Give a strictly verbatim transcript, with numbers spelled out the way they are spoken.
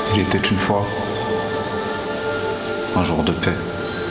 Il était une fois un jour de paix.